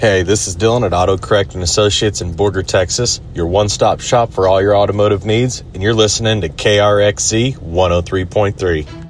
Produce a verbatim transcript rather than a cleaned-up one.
Hey, this is Dylan at AutoCorrect and Associates in Borger, Texas, your one-stop shop for all your automotive needs, and you're listening to K R X Z one oh three point three.